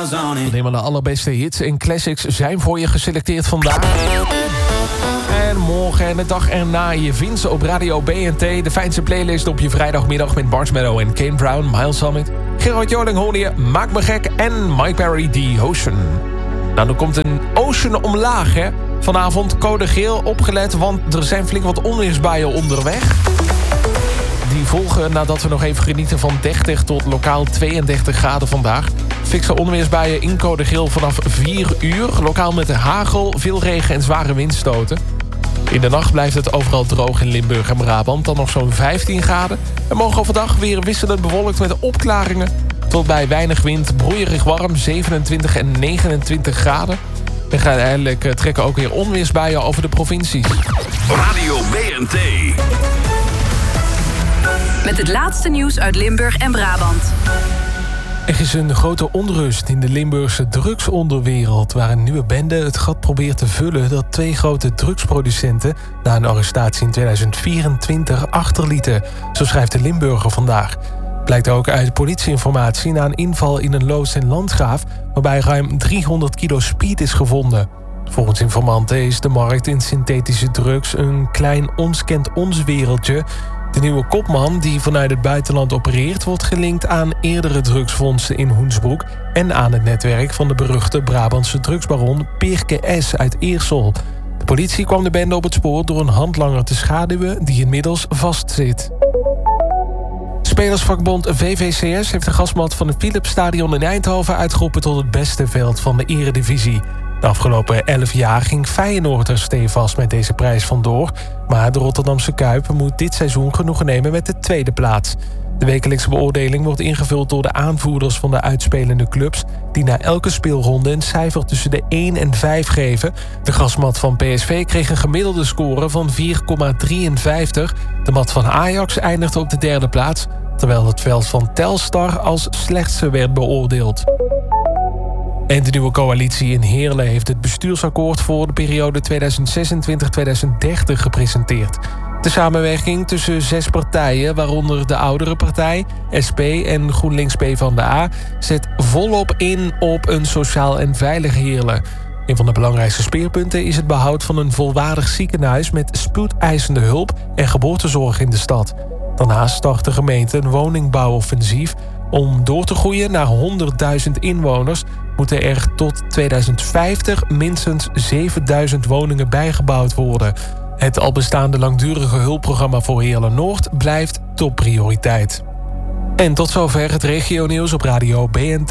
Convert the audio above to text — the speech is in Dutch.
smiles on it. Alleen maar de allerbeste hits en classics zijn voor je geselecteerd vandaag. En morgen en de dag erna je vindt ze op Radio BNT. De fijnste playlist op je vrijdagmiddag met Bart Meadow en Kane Brown, Miles Summit. Gerard Joling hoorde je, Maak Me Gek en Mike Perry, The Ocean. Nou, er komt een ocean omlaag, hè. Vanavond code geel, opgelet, want er zijn flink wat onweersbuien onderweg. Die volgen nadat we nog even genieten van 30 tot lokaal 32 graden vandaag. Fikse onweersbuien in code geel vanaf 4 uur. Lokaal met hagel, veel regen en zware windstoten. In de nacht blijft het overal droog in Limburg en Brabant. Dan nog zo'n 15 graden. En morgen overdag weer wisselend bewolkt met opklaringen. Tot bij weinig wind, broeierig warm, 27 en 29 graden. En uiteindelijk trekken ook weer onweersbuien over de provincies. Radio BNT. Met het laatste nieuws uit Limburg en Brabant. Er is een grote onrust in de Limburgse drugsonderwereld, waar een nieuwe bende het gat probeert te vullen dat 2 grote drugsproducenten na een arrestatie in 2024 achterlieten. Zo schrijft de Limburger vandaag. Blijkt ook uit politieinformatie na een inval in een loods in Landgraaf, waarbij ruim 300 kilo speed is gevonden. Volgens informanten is de markt in synthetische drugs een klein ons kent ons wereldje. De nieuwe kopman, die vanuit het buitenland opereert, wordt gelinkt aan eerdere drugsfondsen in Hoensbroek en aan het netwerk van de beruchte Brabantse drugsbaron Pirke S. uit Eersel. De politie kwam de bende op het spoor door een handlanger te schaduwen die inmiddels vastzit. Spelersvakbond VVCS heeft de grasmat van het Philipsstadion in Eindhoven uitgeroepen tot het beste veld van de Eredivisie. De afgelopen 11 jaar ging Feyenoord er stevast met deze prijs vandoor, maar de Rotterdamse Kuip moet dit seizoen genoegen nemen met de tweede plaats. De wekelijkse beoordeling wordt ingevuld door de aanvoerders van de uitspelende clubs, die na elke speelronde een cijfer tussen de 1 en 5 geven. De grasmat van PSV kreeg een gemiddelde score van 4,53. De mat van Ajax eindigde op de 3e plaats, terwijl het veld van Telstar als slechtste werd beoordeeld. En de nieuwe coalitie in Heerlen heeft het bestuursakkoord voor de periode 2026-2030 gepresenteerd. De samenwerking tussen 6 partijen, waaronder de oudere partij, SP en GroenLinks PvdA, zet volop in op een sociaal en veilig Heerlen. Een van de belangrijkste speerpunten is het behoud van een volwaardig ziekenhuis met spoedeisende hulp en geboortezorg in de stad. Daarnaast start de gemeente een woningbouwoffensief. Om door te groeien naar 100.000 inwoners moeten er tot 2050 minstens 7.000 woningen bijgebouwd worden. Het al bestaande langdurige hulpprogramma voor Heerlen-Noord blijft topprioriteit. En tot zover het regionieuws op Radio BNT.